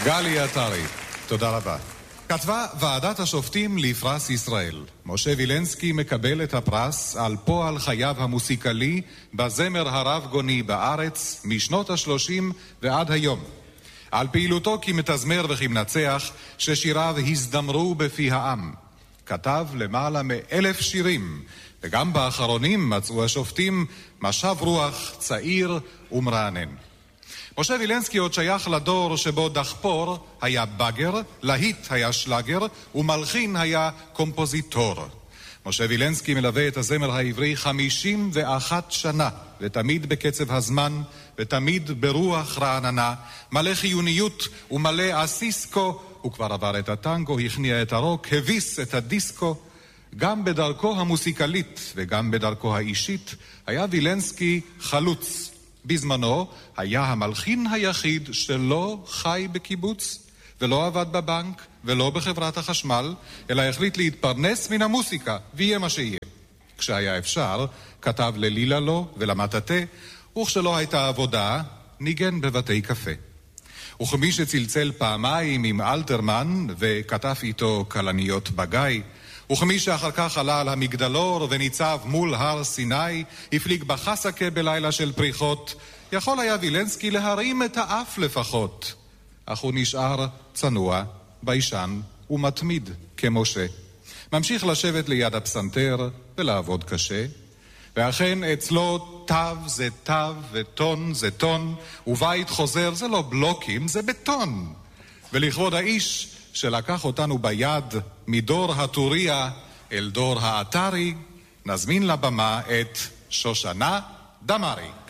גלי עטרי, תודה רבה. כתבה ועדת השופטים לפרס ישראל. משה וילנסקי מקבל את הפרס על פועל חייו המוסיקלי בזמר הרב גוני בארץ משנות ה-30 ועד היום. על פעילותו כמתזמר וכמנצח ששיריו הזדמרו בפי העם. כתב למעלה מ1,000 שירים, וגם באחרונים מצאו השופטים משב רוח צעיר ומרענן. משה וילנסקי עוד שייך לדור שבו דחפור היה בגר, להיט היה שלגר ומלחין היה קומפוזיטור. משה וילנסקי מלווה את הזמר העברי 51 שנה, ותמיד בקצב הזמן, ותמיד ברוח רעננה, מלא חיוניות ומלא אסיסקו. הוא כבר עבר את הטנגו, הכניע את הרוק, הביס את הדיסקו. גם בדרכו המוסיקלית וגם בדרכו האישית היה וילנסקי חלוץ. בזמנו היה המלחין היחיד שלא חי בקיבוץ ולא עבד בבנק ולא בחברת החשמל, אלא החליט להתפרנס מן המוסיקה, ויהיה מה שיהיה. כשהיה אפשר, כתב ללילה לו ולמטאטה, וכשלא הייתה עבודה, ניגן בבתי קפה. וכמי שצלצל פעמיים עם אלתרמן וכתב איתו כלניות בגיא, וכמי שאחר כך עלה על המגדלור וניצב מול הר סיני, הפליג בחסקה בלילה של פריחות, יכול היה וילנסקי להרים את האף לפחות. אך הוא נשאר צנוע, ביישן ומתמיד כמשה. ממשיך לשבת ליד הפסנתר ולעבוד קשה, ואכן אצלו תו זה תו וטון זה טון, ובית חוזר זה לא בלוקים, זה בטון. ולכבוד האיש שלקח אותנו ביד מדור הטוריה אל דור האתרי, נזמין לבמה את שושנה דמארי.